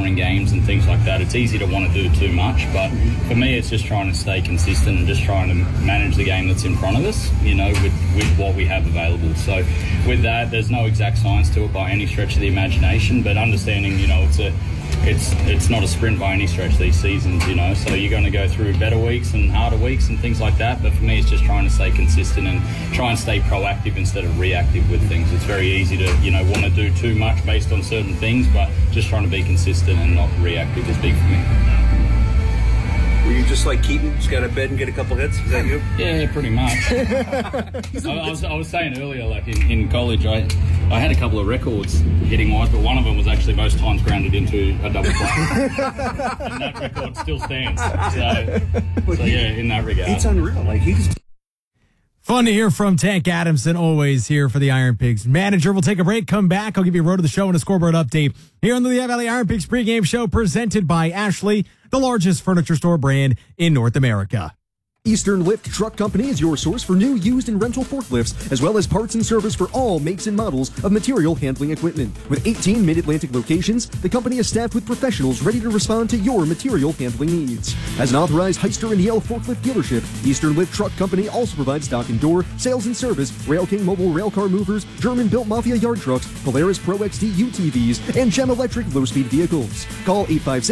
scoring games and things like that. It's easy to want to do too much, but for me, it's just trying to stay consistent and just trying to manage the game that's in front of us, with what we have available. So with that, there's no exact science to it by any stretch of the imagination, but understanding, it's not a sprint by any stretch, these seasons, so you're going to go through better weeks and harder weeks and things like that. But for me, it's just trying to stay consistent and try and stay proactive instead of reactive with things. It's very easy to, want to do too much based on certain things, but just trying to be consistent and not reactive is big for me. Were you just like Keaton, just got out of bed and get a couple hits? Is that you? Yeah, pretty much. I was saying earlier, like in college, I had a couple of records hitting wise, but one of them was actually most times grounded into a double play. And that record still stands. So yeah, in that regard. It's unreal. Like he's... Fun to hear from Tank Adamson, always here for the Iron Pigs manager. We'll take a break, come back. I'll give you a road to the show and a scoreboard update here on the Lehigh Valley Iron Pigs pregame show presented by Ashley, the largest furniture store brand in North America. Eastern Lift Truck Company is your source for new, used, and rental forklifts, as well as parts and service for all makes and models of material handling equipment. With 18 Mid-Atlantic locations, the company is staffed with professionals ready to respond to your material handling needs. As an authorized Hyster and Yale forklift dealership, Eastern Lift Truck Company also provides dock and door, sales and service, Rail King mobile railcar movers, German-built Mafia yard trucks, Polaris Pro XD UTVs, and Gem Electric low-speed vehicles. Call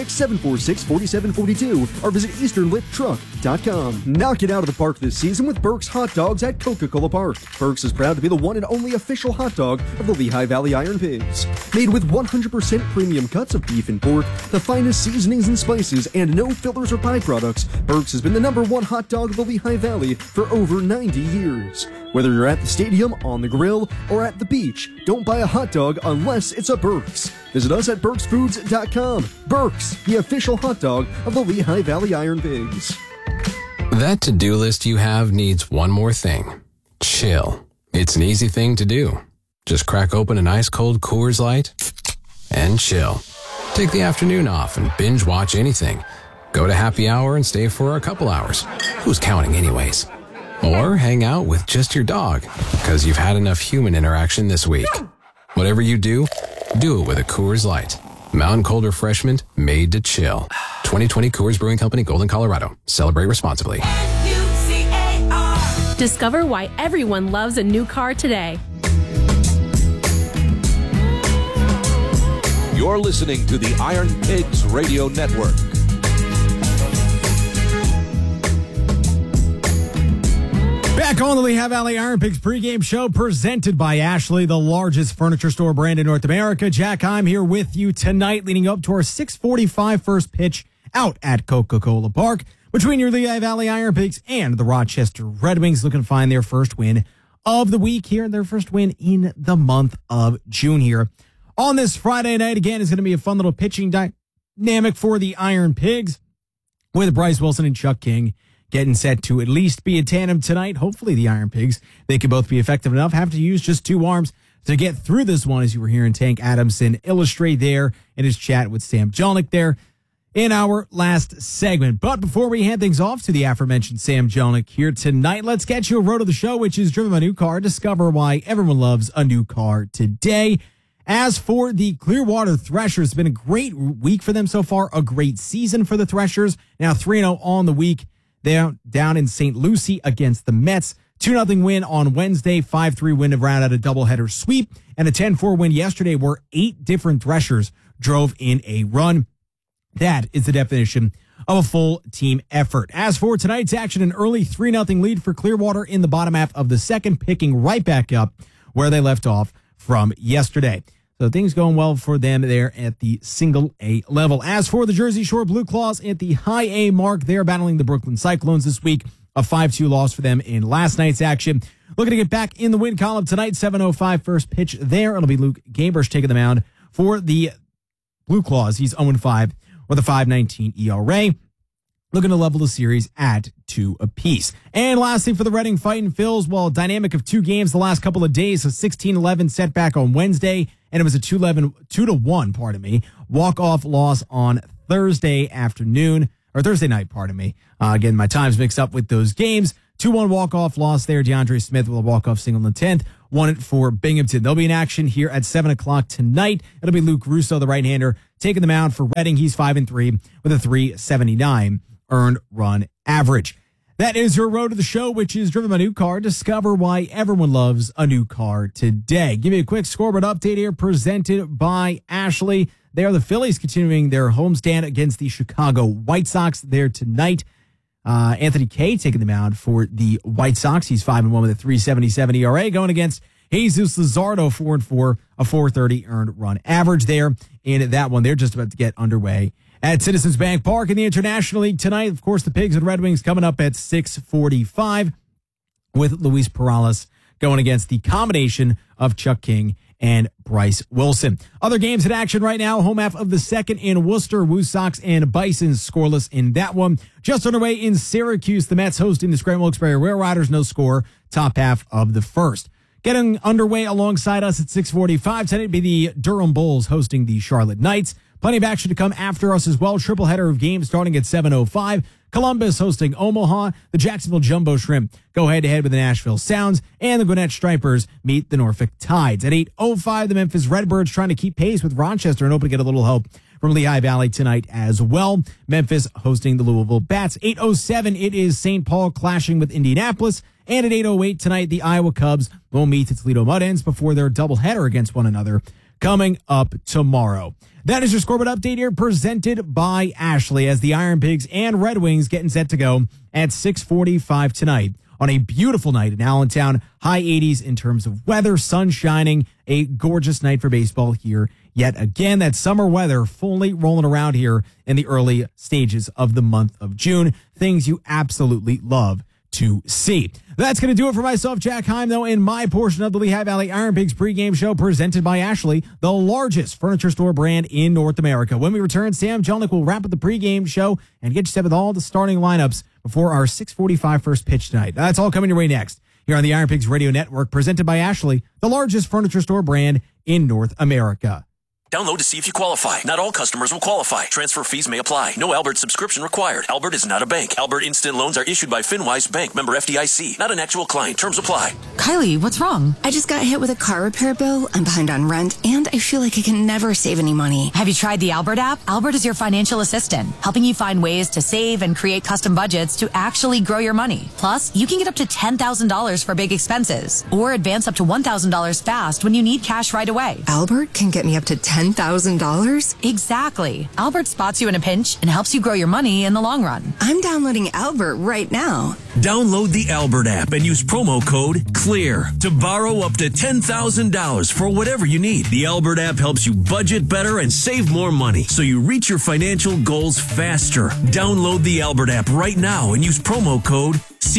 856-746-4742 or visit easternlifttruck.com. Knock it out of the park this season with Burke's Hot Dogs at Coca-Cola Park. Burke's is proud to be the one and only official hot dog of the Lehigh Valley Iron Pigs. Made with 100% premium cuts of beef and pork, the finest seasonings and spices, and no fillers or byproducts, Burke's has been the #1 hot dog of the Lehigh Valley for over 90 years. Whether you're at the stadium, on the grill, or at the beach, don't buy a hot dog unless it's a Burke's. Visit us at burksfoods.com. Burke's, the official hot dog of the Lehigh Valley Iron Pigs. That to-do list you have needs one more thing. Chill. It's an easy thing to do. Just crack open an ice-cold Coors Light and chill. Take the afternoon off and binge watch anything. Go to happy hour and stay for a couple hours. Who's counting anyways? Or hang out with just your dog, because you've had enough human interaction this week. Whatever you do it with a Coors Light. Mountain Cold Refreshment made to chill. 2020 Coors Brewing Company, Golden, Colorado. Celebrate responsibly. Discover why everyone loves a new car today. You're listening to the Iron Pigs Radio Network. Back on the Lehigh Valley Iron Pigs pregame show presented by Ashley, the largest furniture store brand in North America. Jack, I'm here with you tonight leading up to our 6:45 first pitch out at Coca-Cola Park between your Lehigh Valley Iron Pigs and the Rochester Red Wings, looking to find their first win of the week here, their first win in the month of June here. On this Friday night, again, is going to be a fun little pitching dynamic for the Iron Pigs with Bryce Wilson and Chuck King getting set to at least be a tandem tonight. Hopefully the Iron Pigs, they can both be effective enough, have to use just two arms to get through this one, as you were hearing Tank Adamson illustrate there in his chat with Sam Jelinek there in our last segment. But before we hand things off to the aforementioned Sam Jelinek here tonight, let's get you a road of the show, which is driven by a new car. Discover why everyone loves a new car today. As for the Clearwater Threshers, it's been a great week for them so far, a great season for the Threshers. Now 3-0 on the week. They're down in St. Lucie against the Mets. 2-0 win on Wednesday, 5-3 win to round out a doubleheader sweep, and a 10-4 win yesterday where 8 different Threshers drove in a run. That is the definition of a full team effort. As for tonight's action, an early 3-0 lead for Clearwater in the bottom half of the second, picking right back up where they left off from yesterday. So things going well for them there at the single A level. As for the Jersey Shore Blue Claws at the high A mark, they're battling the Brooklyn Cyclones this week. A 5-2 loss for them in last night's action. Looking to get back in the win column tonight, 7:05 first pitch there. It'll be Luke Gambersh taking the mound for the Blue Claws. He's 0-5 with a 5.19 ERA. Looking to level the series at 2 apiece. And lastly, for the Reading Fightin' Phils, well, dynamic of 2 games the last couple of days. A 16-11 setback on Wednesday, and it was a 2-1 walk-off loss on Thursday night, Again, my time's mixed up with those games. 2-1 walk-off loss there. DeAndre Smith with a walk-off single in the 10th. Won it for Binghamton. They'll be in action here at 7 o'clock tonight. It'll be Luke Russo, the right-hander, taking the mound for Reading. He's 5-3 with a .379 earned run average. That is your road to the show, which is driven by New Car. Discover why everyone loves a new car today. Give me a quick scoreboard update here presented by Ashley. They are the Phillies continuing their homestand against the Chicago White Sox there tonight. Anthony Kay taking the mound for the White Sox. He's 5-1 with a .377 ERA, going against Jesus Luzardo, 4-4, a .430 earned run average there in that one. They're just about to get underway at Citizens Bank Park in the International League tonight. Of course, the Pigs and Red Wings coming up at 6:45 with Luis Perales going against the combination of Chuck King and Bryce Wilson. Other games in action right now. Home half of the second in Worcester. Woo Sox and Bisons scoreless in that one. Just underway in Syracuse. The Mets hosting the Scranton Wilkes-Barre Rail Riders. No score. Top half of the first. Getting underway alongside us at 6:45 tonight be the Durham Bulls hosting the Charlotte Knights. Plenty of action to come after us as well. Triple header of games starting at 7:05. Columbus hosting Omaha. The Jacksonville Jumbo Shrimp go head-to-head with the Nashville Sounds. And the Gwinnett Stripers meet the Norfolk Tides. At 8:05, the Memphis Redbirds trying to keep pace with Rochester and hoping to get a little help from Lehigh Valley tonight as well. Memphis hosting the Louisville Bats. 8:07, it is St. Paul clashing with Indianapolis. And at 8:08 tonight, the Iowa Cubs will meet the Toledo Mud Hens before their doubleheader against one another coming up tomorrow. That is your scoreboard update here presented by Ashley as the Iron Pigs and Red Wings getting set to go at 6:45 tonight on a beautiful night in Allentown. High 80s in terms of weather, sun shining, a gorgeous night for baseball here. Yet again, that summer weather fully rolling around here in the early stages of the month of June. Things you absolutely love to see. That's going to do it for myself, Jack Heim, though, in my portion of the Lehigh Valley Iron Pigs pregame show presented by Ashley, the largest furniture store brand in North America. When we return, Sam Jelnick will wrap up the pregame show and get you set with all the starting lineups before our 6:45 first pitch tonight. That's all coming your way next here on the Iron Pigs Radio Network, presented by Ashley, the largest furniture store brand in North America. Download to see if you qualify. Not all customers will qualify. Transfer fees may apply. No Albert subscription required. Albert is not a bank. Albert Instant Loans are issued by FinWise Bank, member FDIC. Not an actual client. Terms apply. Kylie, what's wrong? I just got hit with a car repair bill. I'm behind on rent, and I feel like I can never save any money. Have you tried the Albert app? Albert is your financial assistant, helping you find ways to save and create custom budgets to actually grow your money. Plus, you can get up to $10,000 for big expenses, or advance up to $1,000 fast when you need cash right away. Albert can get me up to $10,000? Exactly. Albert spots you in a pinch and helps you grow your money in the long run. I'm downloading Albert right now. Download the Albert app and use promo code CLEAR to borrow up to $10,000 for whatever you need. The Albert app helps you budget better and save more money so you reach your financial goals faster. Download the Albert app right now and use promo code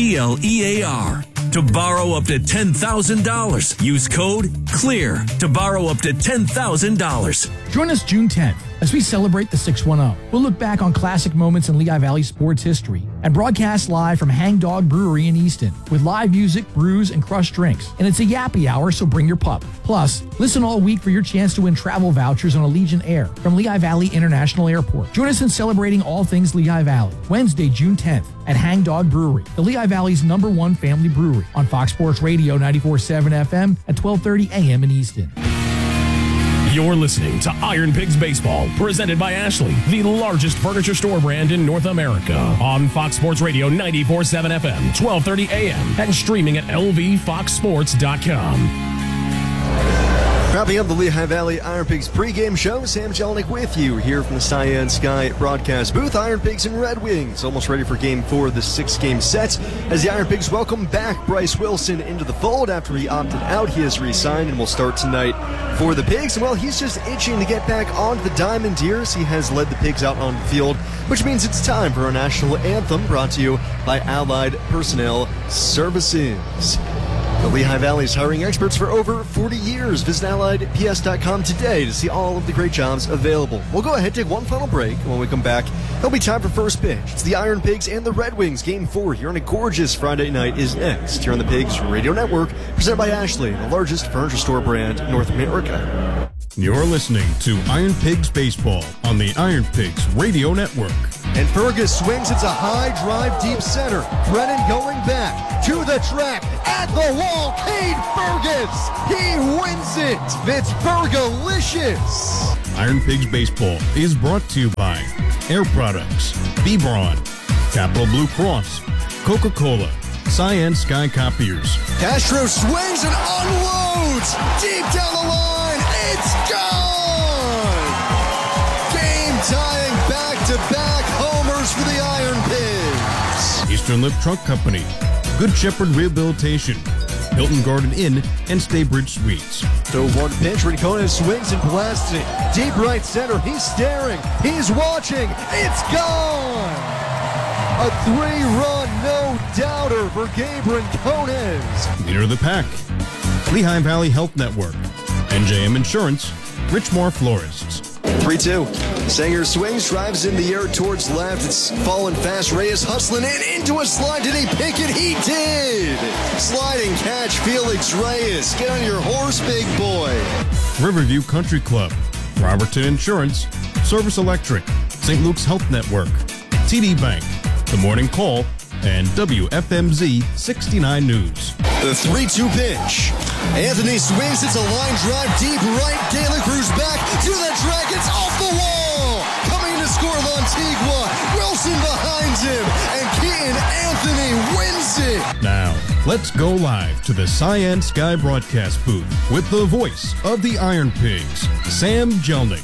CLEAR to borrow up to $10,000. Use code CLEAR to borrow up to $10,000. Join us June 10th as we celebrate the 610. We'll look back on classic moments in Lehigh Valley sports history and broadcast live from Hang Dog Brewery in Easton with live music, brews, and crushed drinks. And it's a yappy hour, so bring your pup. Plus, listen all week for your chance to win travel vouchers on Allegiant Air from Lehigh Valley International Airport. Join us in celebrating all things Lehigh Valley, Wednesday, June 10th at Hang Dog Brewery, the Lehigh Valley's #1 family brewery on Fox Sports Radio 94.7 FM at 12:30 a.m. in Easton. You're listening to Iron Pigs Baseball, presented by Ashley, the largest furniture store brand in North America, on Fox Sports Radio 94.7 FM, 12:30 a.m., and streaming at lvfoxsports.com. Wrapping up the Lehigh Valley Iron Pigs pregame show, Sam Jelnick with you here from the Cyan Sky broadcast booth. Iron Pigs and Red Wings almost ready for Game 4 of the 6-game set as the Iron Pigs welcome back Bryce Wilson into the fold after he opted out. He has re-signed and will start tonight for the Pigs. And well, he's just itching to get back onto the diamond here as he has led the Pigs out on the field, which means it's time for our national anthem brought to you by Allied Personnel Services. The Lehigh Valley is hiring experts for over 40 years. Visit AlliedPS.com today to see all of the great jobs available. We'll go ahead and take one final break. When we come back, it'll be time for first pitch. It's the Iron Pigs and the Red Wings. Game 4 here on a gorgeous Friday night is next here on the Pigs Radio Network, presented by Ashley, the largest furniture store brand in North America. You're listening to Iron Pigs Baseball on the Iron Pigs Radio Network. And Fergus swings. It's a high drive deep center. Brennan going back to the track at the wall. Cade Fergus. He wins it. It's Fergalicious. Iron Pigs Baseball is brought to you by Air Products, B-Braun, Capital Blue Cross, Coca-Cola, Cyan Sky Copiers. Castro swings and unloads deep down the line. It's gone. Game tying back-to-back homers for the Iron Pigs. Eastern Lift Truck Company, Good Shepherd Rehabilitation, Hilton Garden Inn, and Staybridge Suites. So one pitch, Rincon swings and blasts it. Deep right center, he's staring, he's watching, it's gone! A 3-run no-doubter for Gabe Rincones. Leader of the pack, Lehigh Valley Health Network, NJM Insurance, Richmore Florists. 3-2. Sanger swings, drives in the air towards left. It's falling fast. Reyes hustling in into a slide. Did he pick it? He did. Sliding catch, Felix Reyes. Get on your horse, big boy. Riverview Country Club, Robertson Insurance, Service Electric, St. Luke's Health Network, TD Bank, The Morning Call, and WFMZ 69 News. The 3-2 pitch. Anthony swings. It's a line drive deep right. De La Cruz back to the track. It's off the wall. Coming to score Lantigua. Wilson behind him. And Keaton Anthony wins it. Now, let's go live to the Cyan Sky broadcast booth with the voice of the Iron Pigs, Sam Jelnick.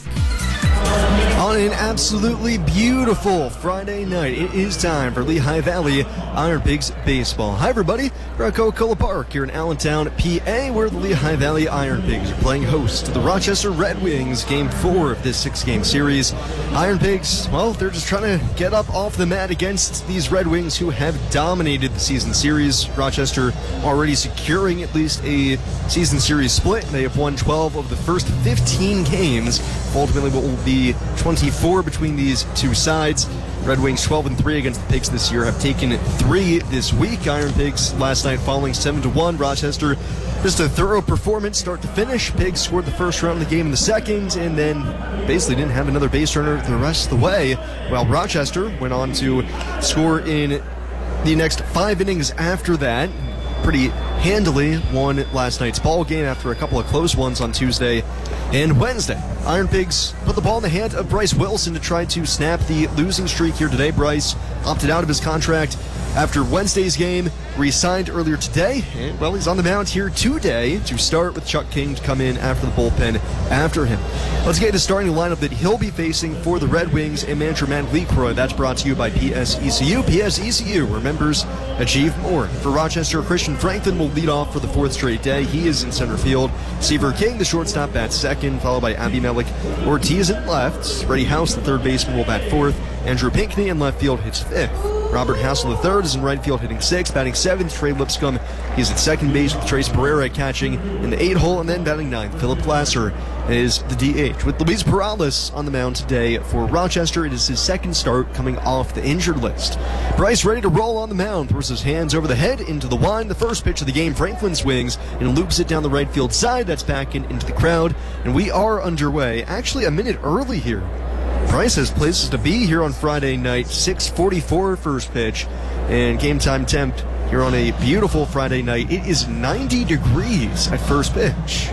On an absolutely beautiful Friday night, it is time for Lehigh Valley Iron Pigs Baseball. Hi, everybody. We're at Coca-Cola Park here in Allentown, PA, where the Lehigh Valley Iron Pigs are playing host to the Rochester Red Wings, Game 4 of this 6-game series. Iron Pigs, well, they're just trying to get up off the mat against these Red Wings who have dominated the season series. Rochester already securing at least a season series split. They have won 12 of the first 15 games, ultimately what will be 24 between these two sides. Red Wings 12-3 against the Pigs this year, have taken 3 this week. Iron Pigs last night falling 7-1. Rochester, just a thorough performance start to finish. Pigs scored the first round of the game in the second, and then basically didn't have another base runner the rest of the way, while Rochester went on to score in the next 5 innings after that. Pretty handily won last night's ball game after a couple of close ones on Tuesday and Wednesday. Iron Pigs put the ball in the hand of Bryce Wilson to try to snap the losing streak here today. Bryce opted out of his contract after Wednesday's game, re-signed earlier today, and well, he's on the mound here today to start with Chuck King to come in after the bullpen after him. Let's get the starting lineup that he'll be facing for the Red Wings and manager Matt Leacroix. That's brought to you by PSECU. PSECU, where members achieve more. For Rochester, Christian Franklin will lead off for the 4th straight day. He is in center field. Seaver King, the shortstop, bats second, followed by Abimelech Ortiz at left. Freddie House, the third baseman, will bat 4th. Andrew Pinckney in left field hits 5th. Robert Hassel III is in right field hitting 6th. Batting 7th, Trey Lipscomb. He's at second base with Trace Pereira catching in the 8-hole. And then batting 9th, Philip Glasser is the DH. With Luis Perales on the mound today for Rochester, it is his second start coming off the injured list. Bryce ready to roll on the mound, throws his hands over the head into the wind. The first pitch of the game, Franklin swings and loops it down the right field side. That's back into the crowd. And we are underway, actually a minute early here. Bryce has places to be here on Friday night. 6:44 first pitch, and game time temp here on a beautiful Friday night. It is 90 degrees at first pitch.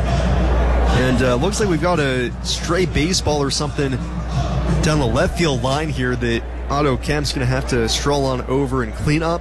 And looks like we've got a stray baseball or something down the left field line here that Otto Kemp's going to have to stroll on over and clean up.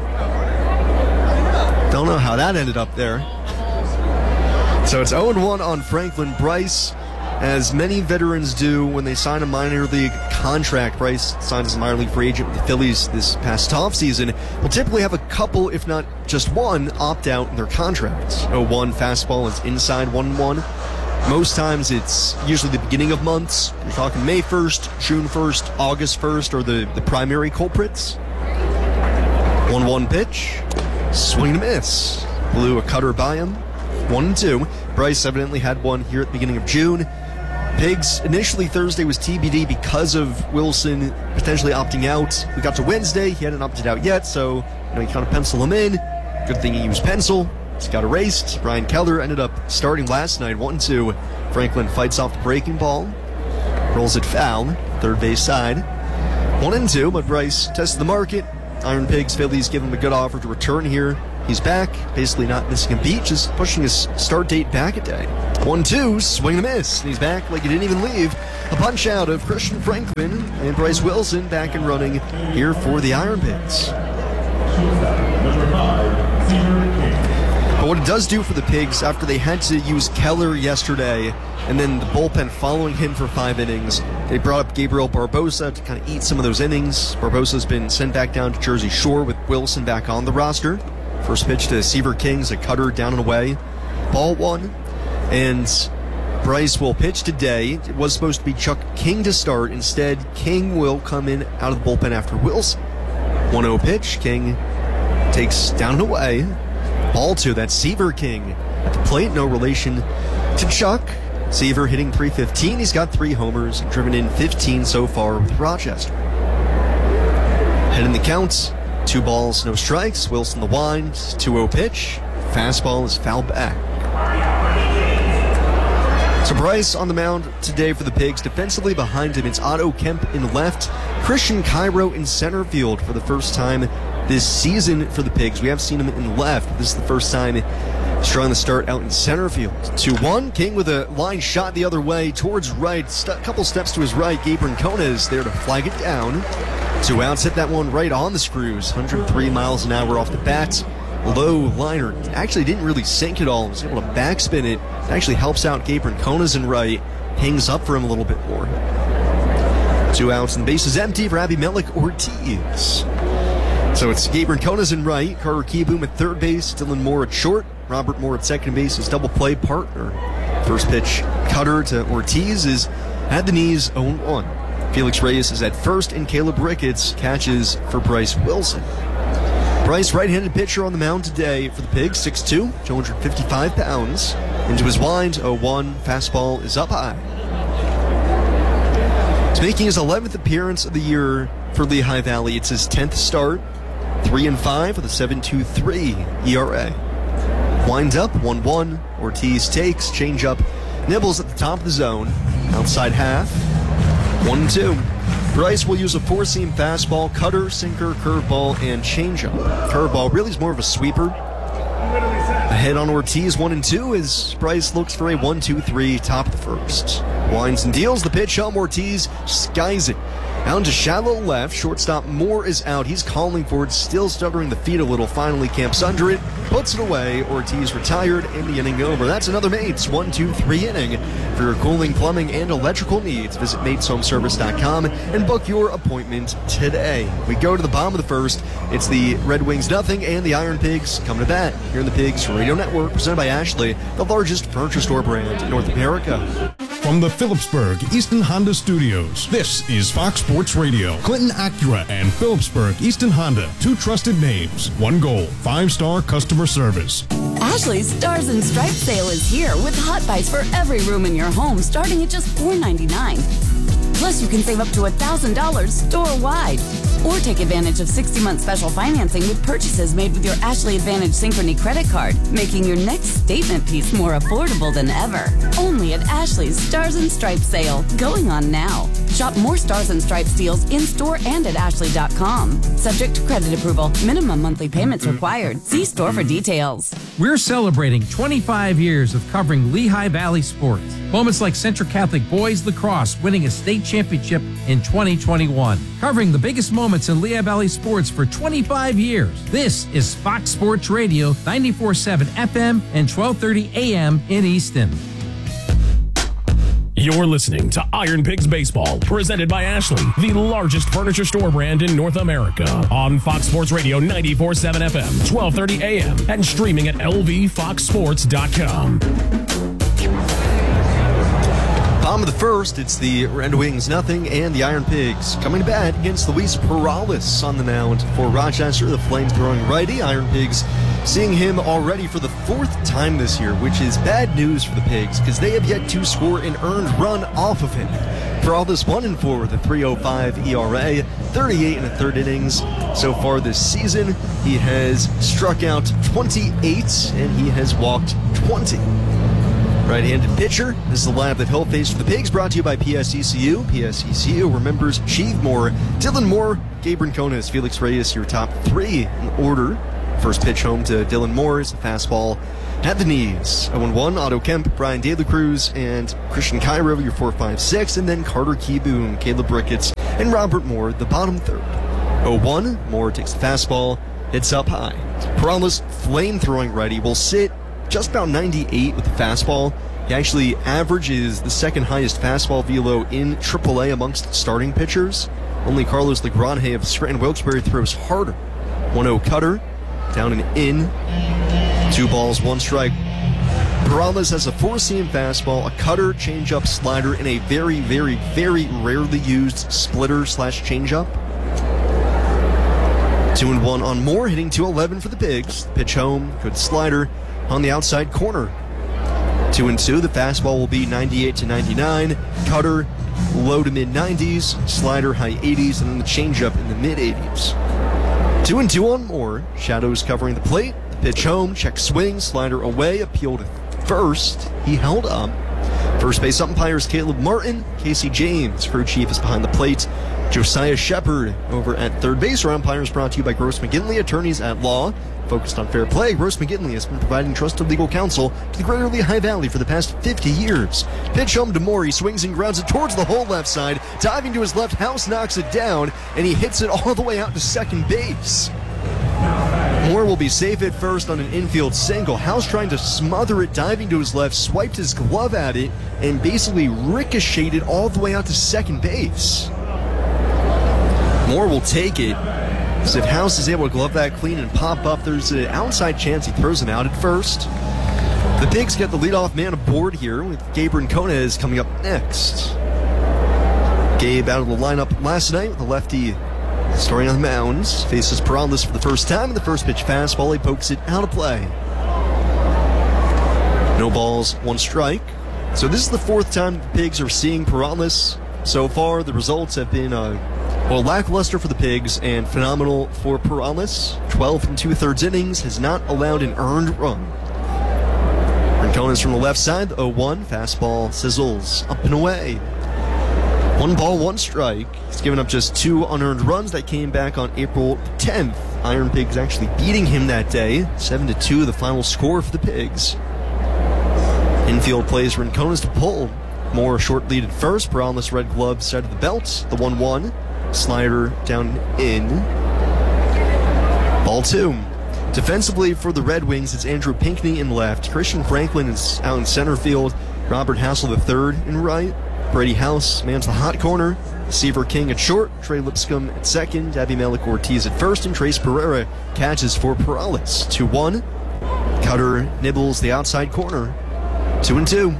Don't know how that ended up there. So it's 0-1 on Franklin. Bryce, as many veterans do when they sign a minor league contract, Bryce signed as a minor league free agent with the Phillies this past offseason, will typically have a couple, if not just one, opt out in their contracts. 0-1 fastball is inside 1-1. Most times it's usually the beginning of months. You're talking May 1st, June 1st, August 1st are the primary culprits. 1-1 pitch. Swing and a miss. Blew a cutter by him. 1-2. Bryce evidently had one here at the beginning of June. Pigs, initially Thursday was TBD because of Wilson potentially opting out. We got to Wednesday, he hadn't opted out yet, so you kind of pencil him in. Good thing he used pencil. He got erased. Brian Keller ended up starting last night, 1-2 Franklin fights off the breaking ball, rolls it foul, third base side. 1-2, but Bryce tests the market. Iron Pigs Phillies give him a good offer to return here. He's back, basically not missing a beat, just pushing his start date back a day. 1-2, swing and a miss. And he's back like he didn't even leave. A punch out of Christian Franklin and Bryce Wilson back and running here for the Iron Pigs. But what it does do for the Pigs, after they had to use Keller yesterday, and then the bullpen following him for 5 innings, they brought up Gabriel Barbosa to kind of eat some of those innings. Barbosa's been sent back down to Jersey Shore with Wilson back on the roster. First pitch to Seaver King's a cutter down and away. Ball 1. And Bryce will pitch today. It was supposed to be Chuck King to start. Instead, King will come in out of the bullpen after Wilson. 1-0 pitch. King takes down and away. Ball 2. That's Seaver King at the plate. No relation to Chuck. Seaver hitting .315. He's got 3 homers and driven in 15 so far with Rochester. Head in the counts. 2 balls, no strikes. Wilson the wind. 2-0 pitch. Fastball is fouled back. So Bryce on the mound today for the Pigs. Defensively behind him, it's Otto Kemp in left. Christian Cairo in center field for the first time this season for the Pigs. We have seen him in left, but this is the first time he's trying to start out in center field. 2-1. King with a line shot the other way towards right. A couple steps to his right. Gabe Rincona is there to flag it down. 2 outs. Hit that one right on the screws. 103 miles an hour off the bat. Low liner. Actually didn't really sink at all. Was able to backspin it. It actually helps out Gabe Rincona's in right. Hangs up for him a little bit more. 2 outs and the base is empty for Abimelech Ortiz. So it's Gabe Rincona's in right. Carter Kieboom at third base. Dylan Moore at short. Robert Moore at second base. His double play partner. First pitch cutter to Ortiz is at the knees, 0-1. Felix Reyes is at first, and Caleb Ricketts catches for Bryce Wilson. Bryce, right-handed pitcher on the mound today for the Pigs, 6'2", 255 pounds. Into his wind, 0-1. Fastball is up high. He's making his 11th appearance of the year for Lehigh Valley. It's his 10th start, 3-5 with a 7.23 ERA. Wind up, 1-1. Ortiz takes, changeup, nibbles at the top of the zone, outside half. 1-2. Bryce will use a 4-seam fastball, cutter, sinker, curveball, and changeup. Curveball really is more of a sweeper. Ahead on Ortiz, 1-2, as Bryce looks for a 1-2-3, top of the first. Winds and deals the pitch home. Ortiz skies it. Out to shallow left. Shortstop Moore is out. He's calling for it, still stuttering the feet a little. Finally camps under it, puts it away. Ortiz retired and the inning over. That's another Mates 1-2-3 inning. For your cooling, plumbing, and electrical needs, visit MatesHomeservice.com and book your appointment today. We go to the bottom of the first. It's the Red Wings nothing and the Iron Pigs coming to bat here in the Pigs Radio Network, presented by Ashley, the largest furniture store brand in North America. From the Phillipsburg Easton Honda Studios, this is Fox Sports Radio. Clinton Acura and Phillipsburg Easton Honda, 2 trusted names, 1 goal, 5-star customer service. Ashley's Stars and Stripes sale is here with hot buys for every room in your home starting at just $4.99. Plus, you can save up to $1,000 store-wide. Or take advantage of 60-month special financing with purchases made with your Ashley Advantage Synchrony credit card, making your next statement piece more affordable than ever. Only at Ashley's Stars and Stripes sale, going on now. Shop more Stars and Stripes deals in-store and at ashley.com. Subject to credit approval. Minimum monthly payments required. See store for details. We're celebrating 25 years of covering Lehigh Valley sports. Moments like Central Catholic Boys Lacrosse winning a state championship in 2021. Covering the biggest moments in Lehigh Valley sports for 25 years. This is Fox Sports Radio, 94.7 FM and 12:30 AM in Easton. You're listening to Iron Pigs Baseball, presented by Ashley, the largest furniture store brand in North America. On Fox Sports Radio 94.7 FM, 12:30 AM, and streaming at lvfoxsports.com. Bottom of the first, it's the Red Wings nothing and the Iron Pigs coming to bat against Luis Perales on the mound for Rochester. The Flames throwing righty. Iron Pigs seeing him already for the 4th time this year, which is bad news for the Pigs because they have yet to score an earned run off of him. Perales 1-4 with a 3.05 ERA, 38 in the third innings so far this season. He has struck out 28 and he has walked 20. Right-handed pitcher. This is the lineup that he'll face for the Pigs, brought to you by PSECU. PSECU remembers Chief Moore, Dylan Moore, Gabe Rincones, Felix Reyes, your top three in order. First pitch home to Dylan Moore is a fastball at the knees. 0-1, Otto Kemp, Brian De La Cruz, and Christian Cairo, your 4-5-6, and then Carter Keyboom, Caleb Ricketts, and Robert Moore, the bottom third. 0-1, Moore takes the fastball, hits up high. Peralta's flame-throwing righty will sit just about 98 with the fastball. He actually averages the second highest fastball velo in AAA amongst starting pitchers. Only Carlos Legrande of Scranton Wilkes-Barre throws harder. 1-0 cutter, down and in. 2 balls, 1 strike. Peralta has a 4-seam fastball, a cutter, changeup, slider, and a very, very, very rarely used splitter/changeup. 2-1 on Moore, hitting 211 for the Pigs. Pitch home, good slider on the outside corner. 2-2, the fastball will be 98 to 99. Cutter, low to mid-90s. Slider, high 80s. And then the changeup in the mid-80s. 2-2 on Moore. Shadows covering the plate. The pitch home, check swing, slider away, appeal to first. He held up. First base umpires Caleb Martin, Casey James. Crew chief is behind the plate. Josiah Shepard over at third base. Our umpires brought to you by Gross McGinley, attorneys at law. Focused on fair play, Gross McGinley has been providing trusted legal counsel to the Greater Lehigh Valley for the past 50 years. Pitch home to Moore. He swings and grounds it towards the whole left side. Diving to his left, House knocks it down, and he hits it all the way out to second base. Moore will be safe at first on an infield single. House trying to smother it, diving to his left, swiped his glove at it, and basically ricocheted all the way out to second base. Moore will take it. So if House is able to glove that clean and pop up, there's an outside chance he throws him out at first. The Pigs get the leadoff man aboard here with Gabe Rincones coming up next. Gabe out of the lineup last night with the lefty starting on the mounds. Faces Peralta for the first time in the first pitch fastball. He pokes it out of play. No balls, 1 strike. So this is the 4th time the Pigs are seeing Peralta. So far, the results have been lackluster for the Pigs and phenomenal for Peralta. 12 2/3 innings, has not allowed an earned run. Rincones from the left side, the 0-1, fastball sizzles up and away. 1 ball, 1 strike. He's given up just 2 unearned runs that came back on April 10th. Iron Pigs actually beating him that day, 7-2, the final score for the Pigs. Infield plays Rincones to pull. Moore short lead at first. Peralta's red glove side of the belt. The 1-1. Slider down in. Ball 2. Defensively for the Red Wings, it's Andrew Pinckney in left. Christian Franklin is out in center field. Robert Hassel III in right. Brady House mans the hot corner. Seaver King at short. Trey Lipscomb at second. Abimelech Ortiz at first. And Trace Pereira catches for Peralta. 2-1. Cutter nibbles the outside corner. 2-2.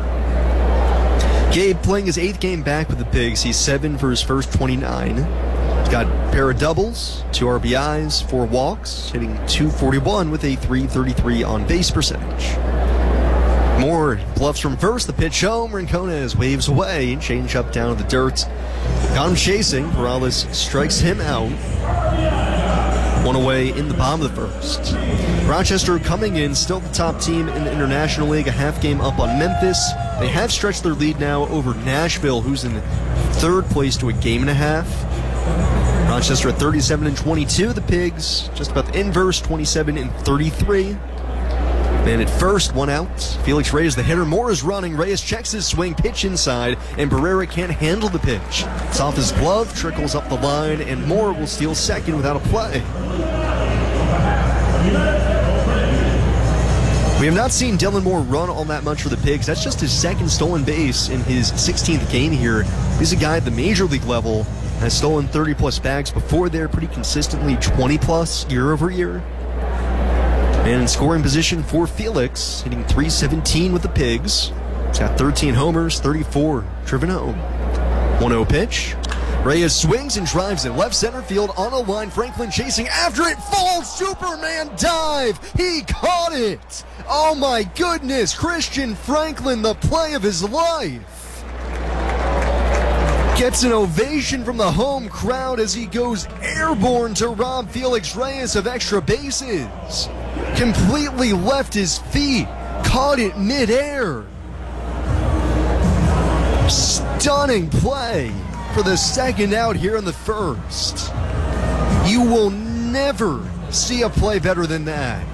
Gabe playing his 8th game back with the Pigs. He's 7 for his first 29. He's got a pair of doubles, 2 RBIs, 4 walks, hitting .241 with a .333 on base percentage. Moore bluffs from first. The pitch home. Rincones waves away. Change up down to the dirt. Got him chasing. Peralta strikes him out. 1 away in the bottom of the first. Rochester coming in, still the top team in the International League, a half game up on Memphis. They have stretched their lead now over Nashville, who's in 3rd place to a game and a half. Rochester at 37-22. The Pigs just about the inverse, 27-33. Man at first, 1 out. Felix Reyes, the hitter. Moore is running. Reyes checks his swing, pitch inside, and Barrera can't handle the pitch. It's off his glove, trickles up the line, and Moore will steal second without a play. We have not seen Dylan Moore run all that much for the Pigs. That's just his 2nd stolen base in his 16th game here. He's a guy at the major league level, has stolen 30-plus bags before there, pretty consistently 20-plus year over year. And in scoring position for Felix, hitting .317 with the Pigs. He's got 13 homers, 34 driven home. 1-0 pitch. Reyes swings and drives it left center field on a line. Franklin chasing after it. Falls. Superman dive. He caught it. Oh my goodness. Christian Franklin, the play of his life. Gets an ovation from the home crowd as he goes airborne to rob Felix Reyes of extra bases. Completely left his feet. Caught it midair. stunning play for the second out here in the first. You will never see a play better than that.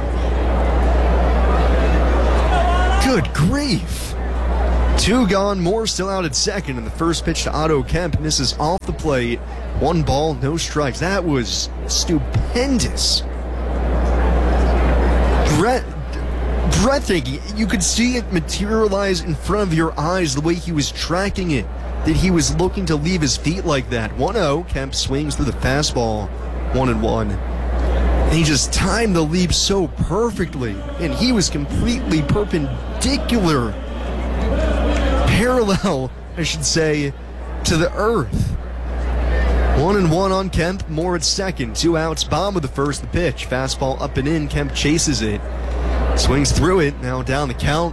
Good grief. 2 gone, Moore still out at second, and the first pitch to Otto Kemp misses off the plate. 1 ball, no strikes. That was stupendous. Breathtaking. You could see it materialize in front of your eyes the way he was tracking it, that he was looking to leave his feet like that. 1-0, Kemp swings through the fastball, 1-1. And he just timed the leap so perfectly, and he was completely parallel, I should say, to the earth. 1-1 on Kemp, Moore at second, 2 outs, bottom of the first, the pitch, fastball up and in, Kemp chases it, swings through it, now down the count,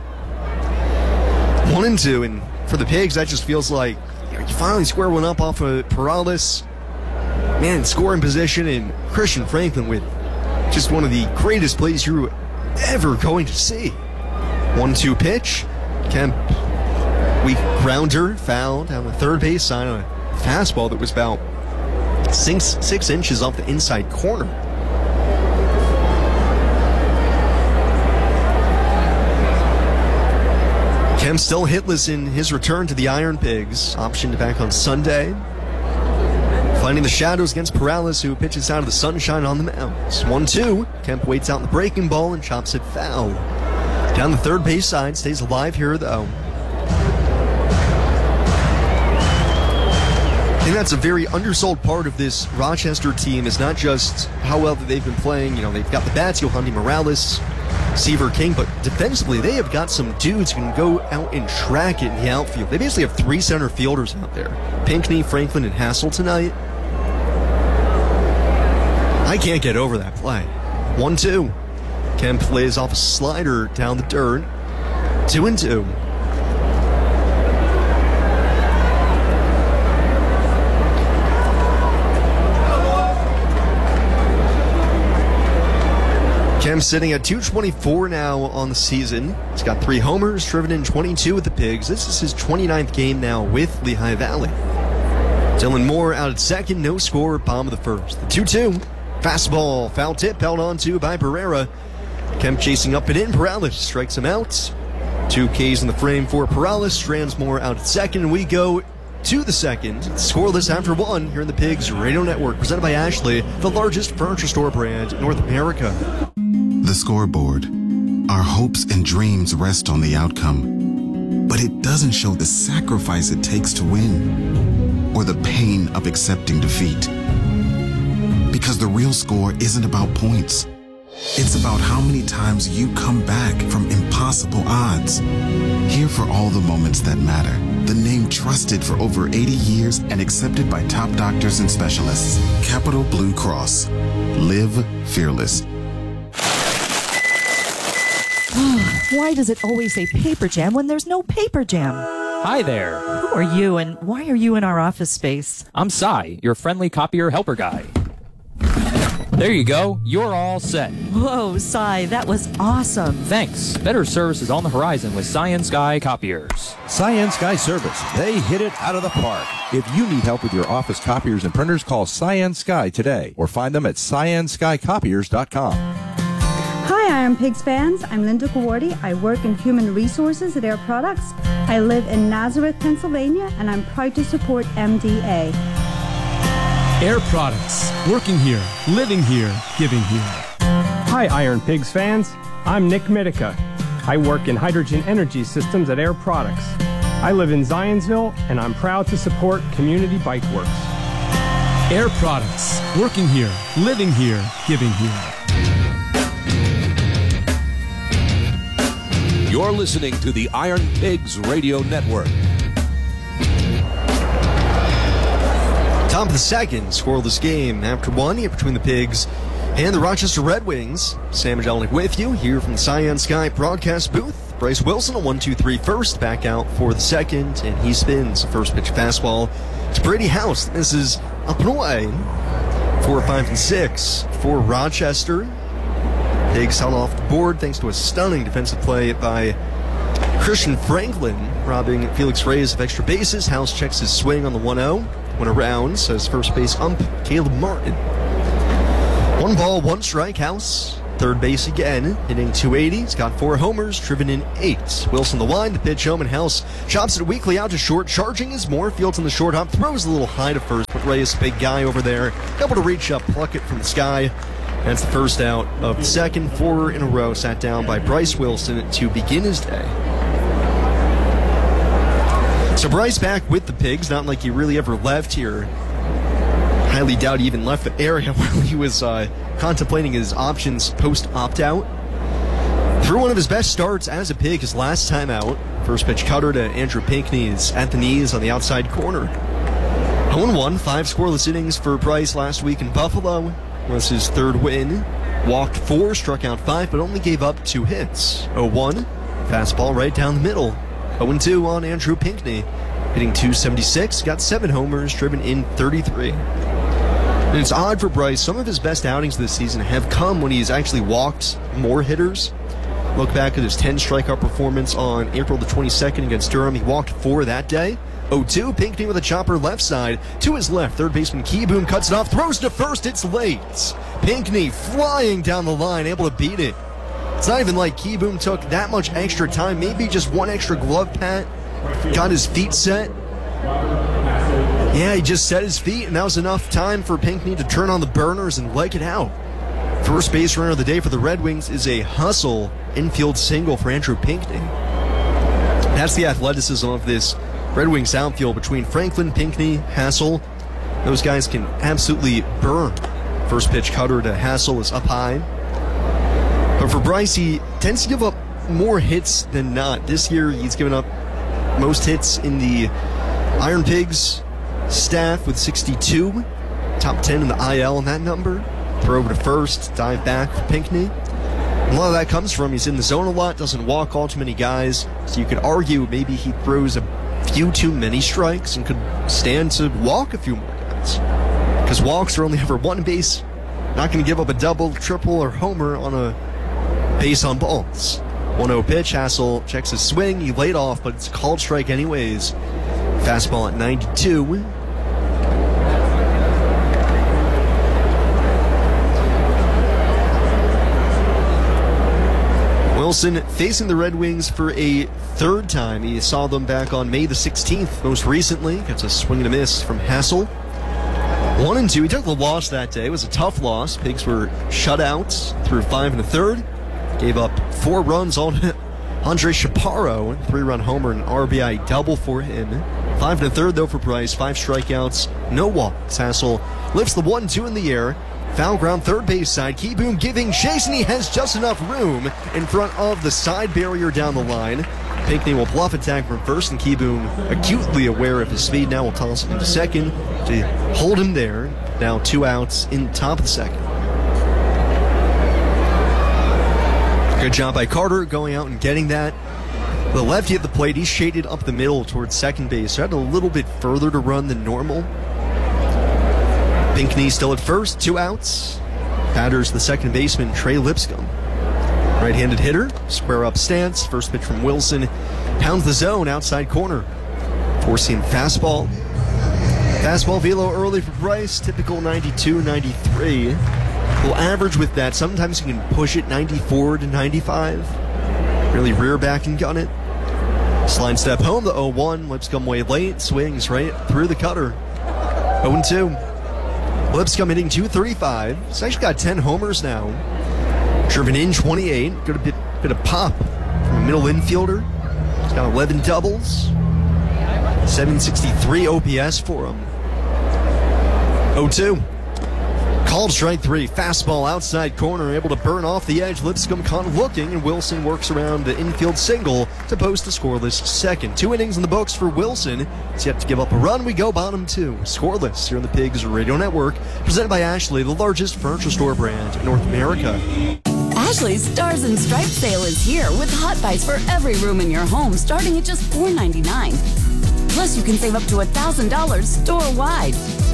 1-2, and for the Pigs, that just feels like you finally square one up off of Perales. Man, scoring position, and Christian Franklin with just one of the greatest plays you're ever going to see. 1-2 pitch. Kemp, weak grounder, fouled on the third base side on a fastball that was about 6 inches off the inside corner. Kemp still hitless in his return to the Iron Pigs. Optioned back on Sunday. Finding the shadows against Perales, who pitches out of the sunshine on the mounds. 1-2. Kemp waits out the breaking ball and chops it foul. Down the third base side, stays alive here though. I think that's a very undersold part of this Rochester team, is not just how well that they've been playing. You know, they've got the bats, Yohandy Morales, Seaver King, but defensively, they have got some dudes who can go out and track it in the outfield. They basically have 3 center fielders out there. Pinckney, Franklin, and Hassel tonight. I can't get over that play. 1-2. Kemp plays off a slider down the dirt. 2-2. Kemp sitting at 224 now on the season. He's got 3 homers, driven in 22 with the Pigs. This is his 29th game now with Lehigh Valley. Dylan Moore out at second, no score, bottom of the first. The 2-2. Fastball, foul tip, held on to by Pereira. Kemp chasing up and in, Perales strikes him out. 2 Ks in the frame for Perales, strands Moore out at second, and we go to the second. Scoreless after 1 here in the Pigs Radio Network, presented by Ashley, the largest furniture store brand in North America. The scoreboard. Our hopes and dreams rest on the outcome, but it doesn't show the sacrifice it takes to win, or the pain of accepting defeat. Because the real score isn't about points. It's about how many times you come back from impossible odds. Here for all the moments that matter. The name trusted for over 80 years and accepted by top doctors and specialists. Capital Blue Cross. Live fearless. Why does it always say Paper Jam when there's no Paper Jam? Hi there. Who are you and why are you in our office space? I'm Cy, your friendly copier helper guy. There you go. You're all set. Whoa, Cy, that was awesome. Thanks. Better service is on the horizon with Cyan Sky Copiers. Cyan Sky Service. They hit it out of the park. If you need help with your office copiers and printers, call Cyan Sky today or find them at cyanskycopiers.com. Hi, Iron Pigs fans. I'm Linda Kawardi. I work in human resources at Air Products. I live in Nazareth, Pennsylvania, and I'm proud to support MDA. Air Products. Working here, living here, giving here. Hi, Iron Pigs fans. I'm Nick Mitica. I work in hydrogen energy systems at Air Products. I live in Zionsville, and I'm proud to support Community Bike Works. Air Products. Working here, living here, giving here. You're listening to the Iron Pigs Radio Network. Top of the second, scoreless game after 1 here between the Pigs and the Rochester Red Wings. Sam Majelnik with you here from the Cyan Sky broadcast booth. Bryce Wilson, a 1-2-3 first, back out for the second, and he spins the first pitch fastball to Brady House. This is up and away. 4, 5, and 6 for Rochester. Pigs held off the board thanks to a stunning defensive play by Christian Franklin robbing Felix Reyes of extra bases. House checks his swing on the 1-0. Went around, says first base ump Caleb Martin. 1 ball, 1 strike. House, third base again, hitting .280. He's got 4 homers, driven in 8. Wilson the line, the pitch home, and House chops it weakly out to short. Charging is more. Fields on the short hop, throws a little high to first, but Reyes, big guy over there, able to reach up, pluck it from the sky. That's the first out of the second. 4 in a row sat down by Bryce Wilson to begin his day. So Bryce back with the Pigs, not like he really ever left here. Highly doubt he even left the area while he was contemplating his options post opt-out. Through one of his best starts as a Pig his last time out. First pitch cutter to Andrew Pinckney is at the knees on the outside corner. 0-1, 5 scoreless innings for Bryce last week in Buffalo. Was his third win. Walked 4, struck out 5, but only gave up 2 hits. 0-1, fastball right down the middle. 0-2 on Andrew Pinckney, hitting .276, got 7 homers, driven in 33. And it's odd for Bryce, some of his best outings this season have come when he's actually walked more hitters. Look back at his 10 strikeout performance on April the 22nd against Durham. He walked 4 that day. 0-2, Pinckney with a chopper left side. To his left, third baseman Keyboom cuts it off, throws to first, it's late. Pinckney flying down the line, able to beat it. It's not even like Keyboom took that much extra time, maybe just 1 extra glove pat, got his feet set. Yeah, he just set his feet, and that was enough time for Pinckney to turn on the burners and leg it out. First base runner of the day for the Red Wings is a hustle infield single for Andrew Pinckney. That's the athleticism of this Red Wings outfield between Franklin, Pinckney, Hassel. Those guys can absolutely burn. First pitch cutter to Hassel is up high. But for Bryce, he tends to give up more hits than not. This year, he's given up most hits in the Iron Pigs staff with 62. Top 10 in the IL on that number. Throw over to first, dive back for Pinckney. A lot of that comes from he's in the zone a lot, doesn't walk all too many guys. So you could argue maybe he throws a few too many strikes and could stand to walk a few more guys. Because walks are only ever 1 base. Not going to give up a double, triple, or homer on a base on balls. 1-0 pitch, Hassel checks his swing, he laid off, but it's a called strike anyways. Fastball at 92. Wilson facing the Red Wings for a 3rd time. He saw them back on May the 16th, most recently. Gets a swing and a miss from Hassel. 1-2. He took the loss that day. It was a tough loss. Pigs were shut out through 5 1/3. Gave up 4 runs on Andre Chaparro. 3-run homer and RBI double for him. 5 1/3 though for Bryce. 5 strikeouts, no walks. Hassel lifts the 1-2 in the air. Foul ground, third base side. Keyboom giving chase, and he has just enough room in front of the side barrier down the line. Pinckney will bluff attack from first, and Keyboom, acutely aware of his speed, now will toss it into second to hold him there. Now 2 outs in top of the second. Good job by Carter going out and getting that. The lefty at the plate, he's shaded up the middle towards second base, so had a little bit further to run than normal. Pinckney still at first, 2 outs. Batters the second baseman, Trey Lipscomb. Right-handed hitter, square up stance. First pitch from Wilson. Pounds the zone, outside corner. Four-seam fastball. Fastball velo early for Bryce, typical 92, 93. Will average with that. Sometimes you can push it 94 to 95. Really rear back and gun it. Slide step home, the 0-1. Lipscomb way late, swings right through the cutter. 0-2. Lipscomb hitting .235. He's actually got 10 homers now. Driven in 28. Got a bit of pop from a middle infielder. He's got 11 doubles. 763 OPS for him. 0-2. Called strike 3. Fastball outside corner. Able to burn off the edge. Lipscomb caught looking, and Wilson works around the infield single to post a scoreless second. 2 innings in the books for Wilson. He's yet to give up a run. We go bottom 2. Scoreless here on the Pigs Radio Network. Presented by Ashley, the largest furniture store brand in North America. Ashley's Stars and Stripes sale is here with hot buys for every room in your home starting at just $4.99. Plus, you can save up to $1,000 store-wide.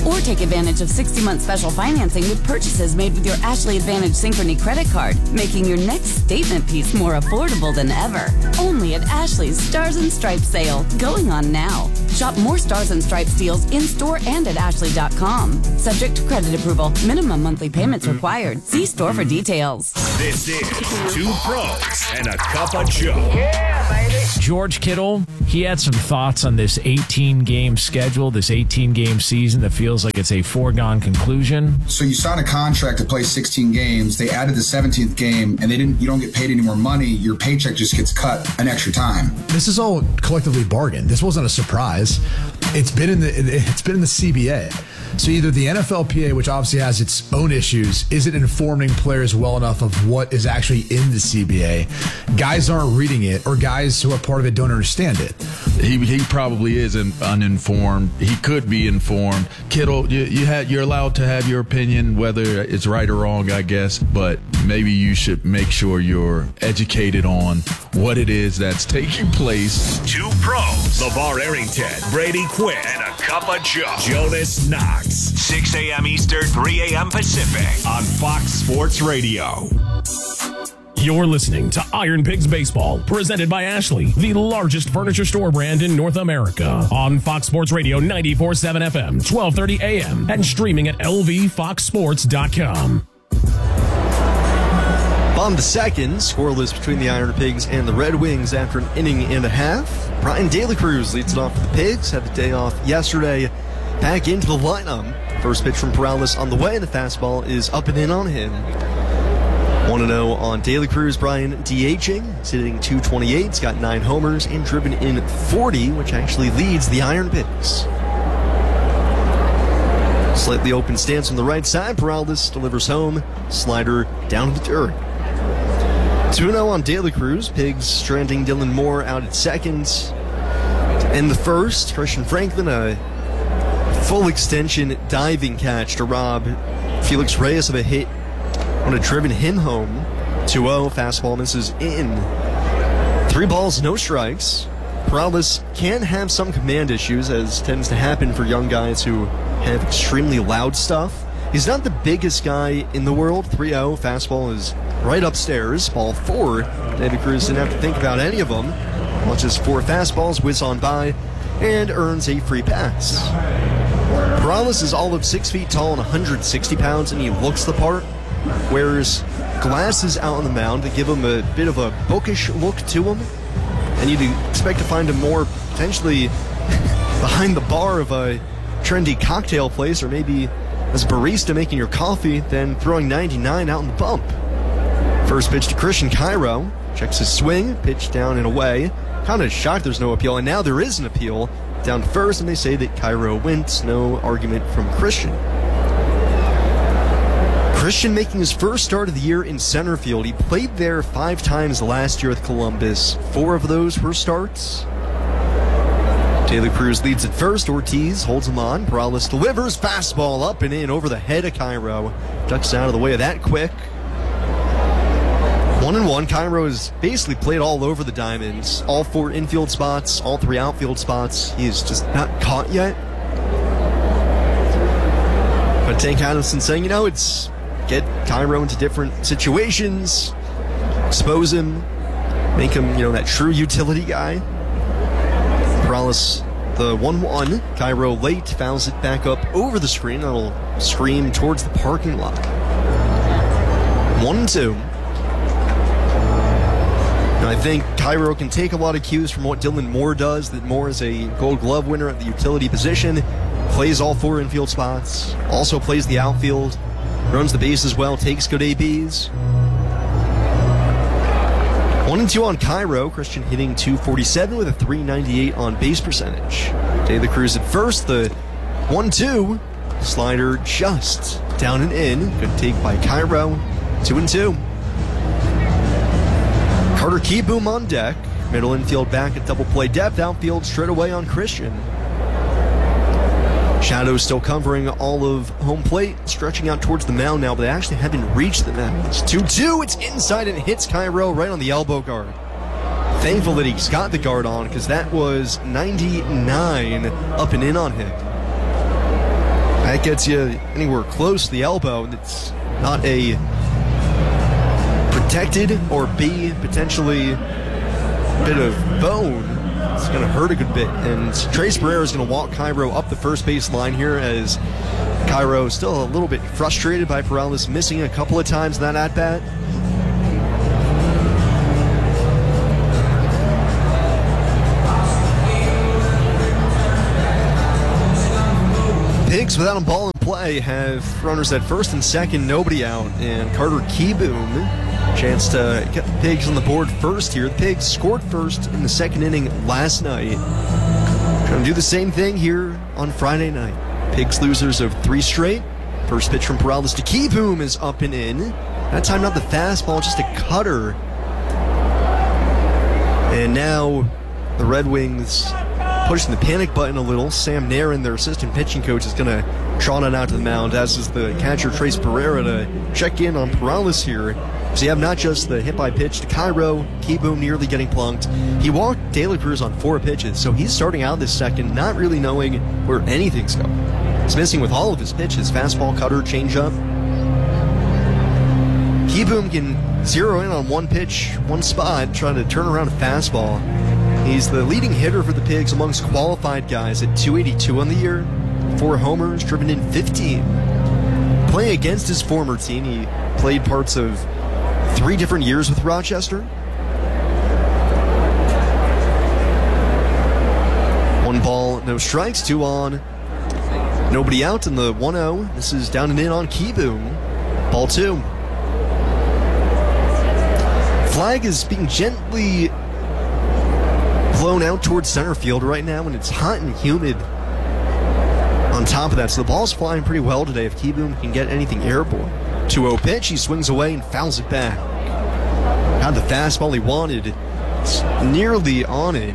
Or take advantage of 60-month special financing with purchases made with your Ashley Advantage Synchrony credit card, making your next statement piece more affordable than ever. Only at Ashley's Stars and Stripes sale, going on now. Shop more Stars and Stripes deals in-store and at ashley.com. Subject to credit approval. Minimum monthly payments required. See store for details. This is Two Pros and a Cup of Joe. Yeah, baby. George Kittle, he had some thoughts on this 18-game schedule, this 18-game season that feels like it's a foregone conclusion. So you sign a contract to play 16 games. They added the 17th game, and you don't get paid any more money. Your paycheck just gets cut an extra time. This is all collectively bargained. This wasn't a surprise. It's been in the CBA. So either the NFLPA, which obviously has its own issues, isn't informing players well enough of what is actually in the CBA. Guys aren't reading it, or guys who are part of it don't understand it. He probably is uninformed. He could be informed. Kittle, you're allowed to have your opinion, whether it's right or wrong, I guess, but maybe you should make sure you're educated on what it is that's taking place. Two Pros, LeVar Arrington, Brady Quinn, and a Cup of Joe. Jonas Knox, 6 a.m. Eastern, 3 a.m. Pacific on Fox Sports Radio. You're listening to Iron Pigs Baseball, presented by Ashley, the largest furniture store brand in North America. On Fox Sports Radio 94.7 FM, 1230 AM, and streaming at lvfoxsports.com. Bottom of the second, scoreless between the Iron Pigs and the Red Wings after an inning and a half. Brian De La Cruz leads it off for the Pigs, had the day off yesterday. Back into the lineup. First pitch from Perales on the way, and the fastball is up and in on him. 1-0 on De La Cruz. Brian DHing. He's hitting .228. He's got 9 homers and driven in 40, which actually leads the Iron Pigs. Slightly open stance on the right side. Perales delivers home. Slider down to the dirt. 2-0 on De La Cruz. Pigs stranding Dylan Moore out at second. In the first, Christian Franklin, a full extension diving catch to rob Felix Reyes of a hit. Would have driven him home. 2-0, fastball misses in. 3 balls, no strikes. Perales can have some command issues, as tends to happen for young guys who have extremely loud stuff. He's not the biggest guy in the world. 3-0, fastball is right upstairs. Ball 4. David Cruz didn't have to think about any of them. Watches 4 fastballs whiz on by and earns a free pass. Perales is all of 6 feet tall and 160 pounds, and he looks the part. Wears glasses out on the mound that give him a bit of a bookish look to him. And you'd expect to find him more potentially behind the bar of a trendy cocktail place, or maybe as a barista making your coffee, than throwing 99 out in the bump. First pitch to Christian Cairo. Checks his swing, pitch down and away. Kind of shocked there's no appeal, and now there is an appeal. Down first, and they say that Cairo wins. No argument from Christian. Christian making his first start of the year in center field. He played there 5 times last year with Columbus. 4 of those were starts. De La Cruz leads at first. Ortiz holds him on. Perales delivers. Fastball up and in over the head of Cairo. Ducks out of the way of that quick. 1-1. Cairo has basically played all over the Diamonds. All 4 infield spots, all 3 outfield spots. He is just not caught yet. But Tank Adamson saying, it's get Cairo into different situations, expose him, make him, that true utility guy. Perales, the 1-1. Cairo late, fouls it back up over the screen. That'll scream towards the parking lot. 1-2. And I think Cairo can take a lot of cues from what Dylan Moore does. That Moore is a Gold Glove winner at the utility position, plays all 4 infield spots, also plays the outfield, runs the bases well, takes good ABs. 1-2 on Cairo. Christian hitting .247 with a .398 on base percentage. De La Cruz at first. The 1-2. Slider just down and in. Good take by Cairo. 2-2. Carter Kieboom on deck. Middle infield back at double play depth. Outfield straight away on Christian. Shadows still covering all of home plate, stretching out towards the mound now, but they actually haven't reached the mound. It's 2-2. It's inside and hits Cairo right on the elbow guard. Thankful that he's got the guard on, because that was 99 up and in on him. That gets you anywhere close to the elbow, and it's not a protected or B, potentially a bit of bone. It's going to hurt a good bit. And Trace Barrera is going to walk Cairo up the first base line here, as Cairo is still a little bit frustrated by Perales missing a couple of times in that at-bat. Pigs, without a ball in play, have runners at first and second, nobody out, and Carter Kieboom, chance to get the Pigs on the board first here. The Pigs scored first in the second inning last night. Trying to do the same thing here on Friday night. Pigs losers of 3 straight. First pitch from Perales to Kieboom is up and in. That time not the fastball, just a cutter. And now the Red Wings pushing the panic button a little. Sam Nairn, their assistant pitching coach, is going to trot it out to the mound, as is the catcher Trace Barrera, to check in on Perales here. So you have not just the hit by pitch to Cairo, Kieboom nearly getting plunked. He walked De La Cruz on 4 pitches, so he's starting out this second not really knowing where anything's going. He's missing with all of his pitches, fastball, cutter, changeup. Kieboom can zero in on one pitch, one spot, trying to turn around a fastball. He's the leading hitter for the Pigs amongst qualified guys at 282 on the year. 4 homers, driven in 15. Playing against his former team, he played parts of 3 different years with Rochester. 1 ball, no strikes, 2 on. Nobody out in the 1-0. This is down and in on Kieboom. Ball 2. Flag is being gently blown out towards center field right now, and it's hot and humid on top of that. So the ball's flying pretty well today if Kieboom can get anything airborne. 2-0 pitch, he swings away and fouls it back. Had the fastball he wanted. It's nearly on it.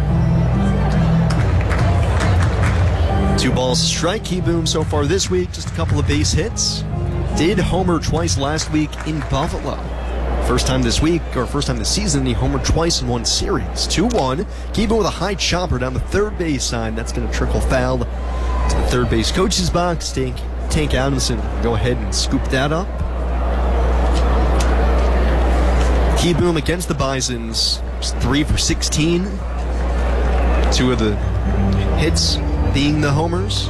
2 balls strike. Kieboom so far this week, just a couple of base hits. Did homer twice last week in Buffalo. First time this week, or first time this season, he homered twice in one series. 2-1. Kieboom with a high chopper down the third base side. That's going to trickle foul to the third base coach's box. Tank Adamson go ahead and scoop that up. Kieboom against the Bisons, 3 for 16. 2 of the hits being the homers.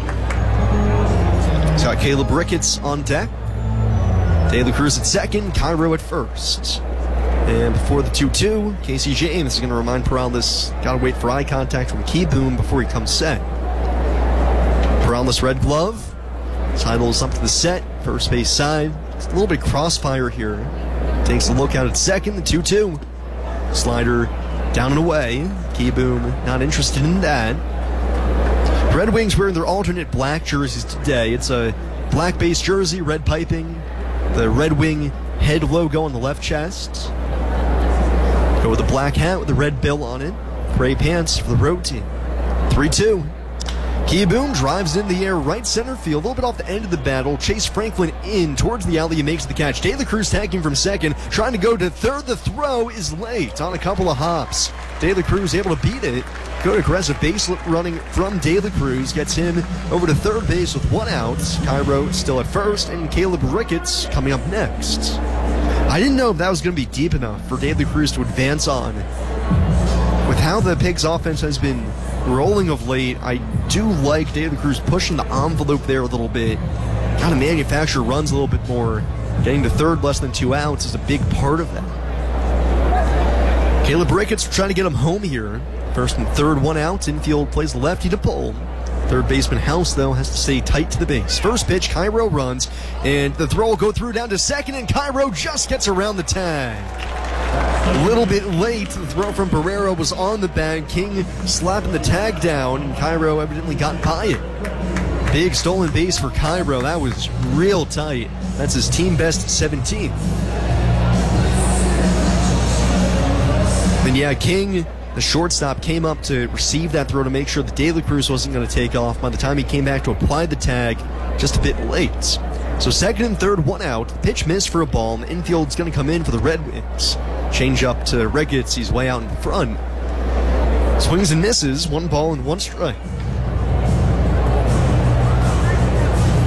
He's got Caleb Ricketts on deck. De La Cruz at second, Cairo at first. And before the 2-2, Casey James is going to remind Perales, got to wait for eye contact from Kieboom before he comes set. Perales red glove. Titles up to the set, first base side. It's a little bit crossfire here. Takes a look out at second, the 2-2. Slider down and away. Kieboom not interested in that. Red Wings wearing their alternate black jerseys today. It's a black base jersey, red piping. The Red Wing head logo on the left chest. Go with a black hat with the red bill on it. Gray pants for the road team. 3-2. Kieboom drives in the air right center field, a little bit off the end of the battle. Chase Franklin in towards the alley and makes the catch. De La Cruz tagging from second, trying to go to third. The throw is late on a couple of hops. De La Cruz able to beat it. Good aggressive base running from De La Cruz gets him over to third base with 1 out. Cairo still at first, and Caleb Ricketts coming up next. I didn't know if that was going to be deep enough for De La Cruz to advance on. With how the Pigs offense has been rolling of late, I do like De La Cruz pushing the envelope there a little bit. Got to manufacture runs a little bit more. Getting to third less than 2 outs is a big part of that. Caleb Ricketts trying to get him home here. First and third, 1 out. Infield plays the lefty to pull. Third baseman House, though, has to stay tight to the base. First pitch, Cairo runs, and the throw will go through down to second, and Cairo just gets around the tag. A little bit late, the throw from Barrera was on the bag. King slapping the tag down, and Cairo evidently got by it. Big stolen base for Cairo. That was real tight. That's his team best 17. And yeah, King, the shortstop, came up to receive that throw to make sure that De La Cruz wasn't going to take off. By the time he came back to apply the tag, just a bit late. So second and third, 1 out. The pitch missed for a ball, and the infield's going to come in for the Red Wings. Change up to Ricketts. He's way out in front. Swings and misses. 1 ball and 1 strike.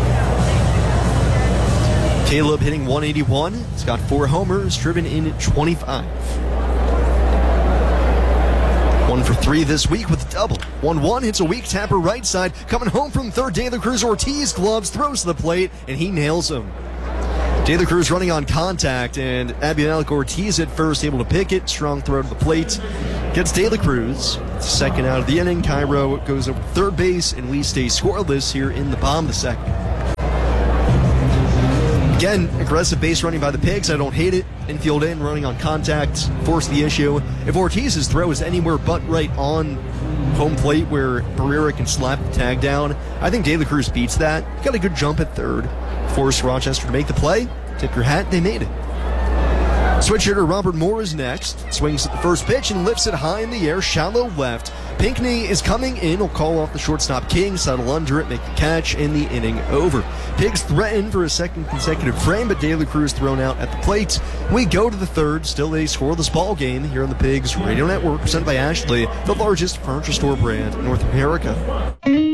Caleb hitting 181. He's got 4 homers, driven in 25. 1 for 3 this week with a double. 1-1 hits a weak tapper right side. Coming home from third, De La Cruz Ortiz gloves, throws to the plate, and he nails him. De La Cruz running on contact, and Abimelec Ortiz at first able to pick it. Strong throw to the plate. Gets De La Cruz. Second out of the inning. Cairo goes over to third base, and we stay scoreless here in the bottom of the second. Again, aggressive base running by the Pigs. I don't hate it. Infield in, running on contact, force the issue. If Ortiz's throw is anywhere but right on home plate where Barrera can slap the tag down, I think De La Cruz beats that. Got a good jump at third. Forced Rochester to make the play. Tip your hat, they made it. Switch hitter Robert Moore is next. Swings at the first pitch and lifts it high in the air, shallow left. Pinckney is coming in. Will call off the shortstop King, settle under it, make the catch, and the inning over. Pigs threaten for a second consecutive frame, but De La Cruz thrown out at the plate. We go to the third, still a scoreless ball game here on the Pigs Radio Network, presented by Ashley, the largest furniture store brand in North America.